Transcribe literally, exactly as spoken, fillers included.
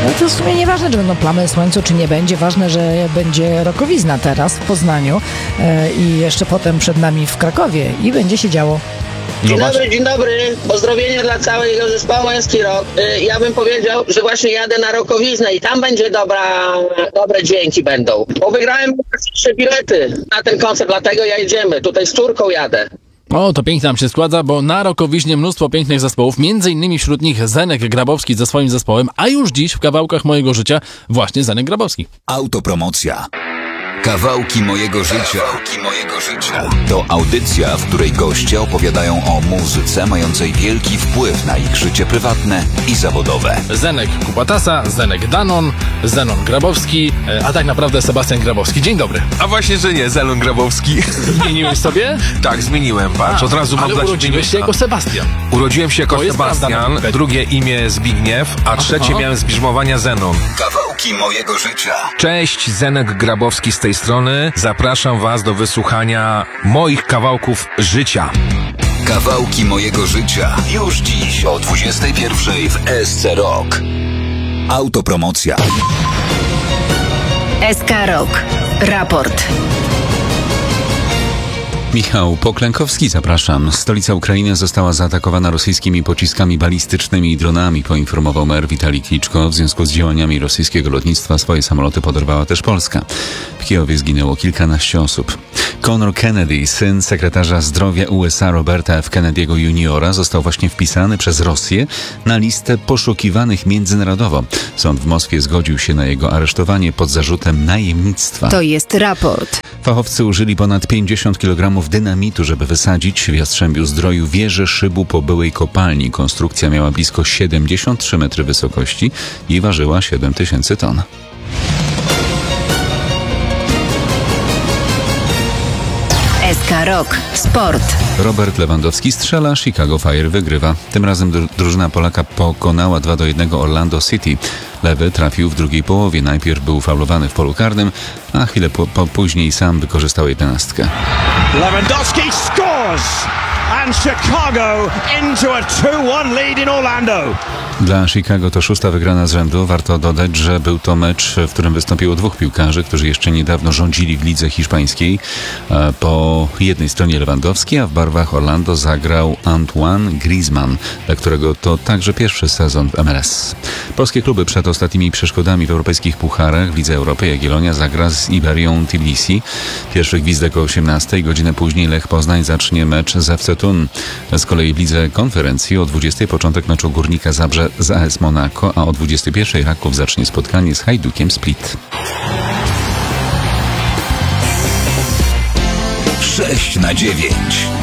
No to w sumie nieważne, czy będą plamy słońca, czy nie będzie. Ważne, że będzie rokowizna teraz w Poznaniu e, i jeszcze potem przed nami w Krakowie i będzie się działo. Dzień dobry, dzień dobry. Pozdrowienia dla całego zespołu Męski Rok. Ja bym powiedział, że właśnie jadę na rokowiznę i tam będzie dobra, dobre dźwięki będą. Bo wygrałem trzy bilety na ten koncert, dlatego ja jedziemy. Tutaj z córką jadę. O, to pięknie nam się składa, bo na rokowiźnie mnóstwo pięknych zespołów, między innymi wśród nich Zenek Grabowski ze swoim zespołem, a już dziś w kawałkach mojego życia właśnie Zenek Grabowski. Autopromocja. Kawałki mojego życia. Kawałki mojego życia. To audycja, w której goście opowiadają o muzyce mającej wielki wpływ na ich życie prywatne i zawodowe. Zenek Kupatasa, Zenek Danon, Zenon Grabowski, a tak naprawdę Sebastian Grabowski. Dzień dobry. A właśnie, że nie, Zenon Grabowski. Zmieniłeś sobie? Tak, zmieniłem, patrz, A, od razu mam ale dla ciebie urodziłeś się jako Sebastian. Urodziłem się jako To jest Sebastian, prawda, drugie imię Zbigniew, a trzecie Aha. miałem z brzmowania Zenon. Kawałki mojego życia. Cześć, Zenek Grabowski z tej strony. Zapraszam was do wysłuchania moich kawałków życia. Kawałki mojego życia. Już dziś o dwudziestej pierwszej w S C Rock. Autopromocja. S K Rock. Raport. Michał Poklękowski, zapraszam. Stolica Ukrainy została zaatakowana rosyjskimi pociskami balistycznymi i dronami, poinformował mer Witalij Kliczko. W związku z działaniami rosyjskiego lotnictwa swoje samoloty podorwała też Polska. W Kijowie zginęło kilkanaście osób. Conor Kennedy, syn sekretarza zdrowia U S A Roberta F. Kennedy'ego juniora, został właśnie wpisany przez Rosję na listę poszukiwanych międzynarodowo. Sąd w Moskwie zgodził się na jego aresztowanie pod zarzutem najemnictwa. To jest raport. Fachowcy użyli ponad pięćdziesiąt kilogramów dynamitu, żeby wysadzić w Jastrzębiu Zdroju wieżę szybu po byłej kopalni. Konstrukcja miała blisko siedemdziesiąt trzy metry wysokości i ważyła siedem tysięcy ton. S K Rock. Sport. Robert Lewandowski strzela, Chicago Fire wygrywa. Tym razem dru- drużyna Polaka pokonała dwa do jednego Orlando City. Lewy trafił w drugiej połowie. Najpierw był faulowany w polu karnym, a chwilę po, po później sam wykorzystał jedenastkę. Lewandowski scores and Chicago into a two one lead in Orlando. Dla Chicago to szósta wygrana z rzędu. Warto dodać, że był to mecz, w którym wystąpiło dwóch piłkarzy, którzy jeszcze niedawno rządzili w lidze hiszpańskiej. Po jednej stronie Lewandowski, a w barwach Orlando zagrał Antoine Griezmann, dla którego to także pierwszy sezon w M L S. Polskie kluby przed ostatnimi przeszkodami w europejskich pucharach w Lidze Europy Jagiellonia zagra z Iberią Tbilisi. Pierwszy gwizdek o osiemnastej, godzinę później Lech Poznań zacznie mecz z F C Thun. Z kolei w Lidze Konferencji o dwudziestej początek meczu Górnika Zabrze z A S Monaco, a o dwudziestej pierwszej Raków zacznie spotkanie z Hajdukiem Split. sześć na dziewięć.